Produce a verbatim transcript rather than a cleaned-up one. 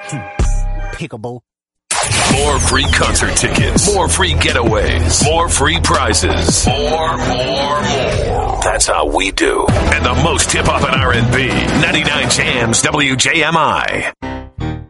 Pickable. More free concert tickets. More free getaways. More free prizes. More, more, more. That's how we do. And the most hip-hop and R and B. ninety-nine Jams W J M I.